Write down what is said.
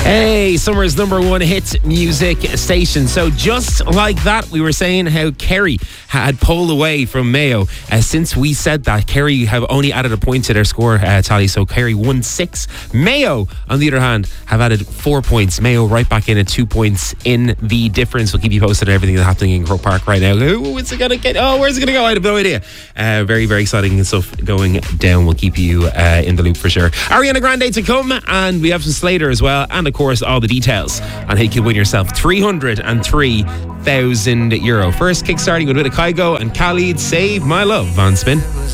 Hey, summer's number one hit music station. So just like that, we were saying how Kerry had pulled away from Mayo. Since we said that, Kerry have only added a point to their score tally. So Kerry won 6. Mayo, on the other hand, have added 4 points. Mayo right back in at 2 points in the difference. We'll keep you posted on everything that's happening in Croke Park right now. Where's it going to go? I have no idea. Very, very exciting stuff going down. We'll keep you in the loop for sure. Ariana Grande to come, and we have some Slater as well, and of course all the details on how you can win yourself €303,000. First kickstarting with a bit of Kygo and Khalid, Save My Love on Spin.